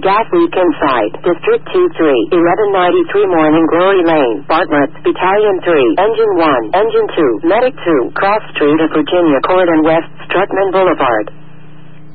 gas leak inside. District T3, 1193 Morning Glory Lane, Bartlett, Battalion 3, Engine 1, Engine 2, Medic 2, Cross Street of Virginia Court and West Strutman Boulevard.